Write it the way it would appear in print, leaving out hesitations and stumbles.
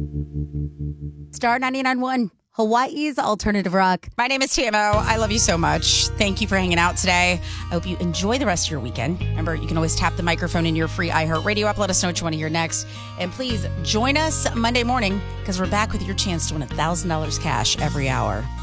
Star 99.1, Hawaii's alternative rock. My name is Tamo. I love you so much. Thank you for hanging out today. I hope you enjoy the rest of your weekend. Remember, you can always tap the microphone in your free iHeartRadio app. Let us know what you want to hear next. And please join us Monday morning because we're back with your chance to win $1,000 cash every hour.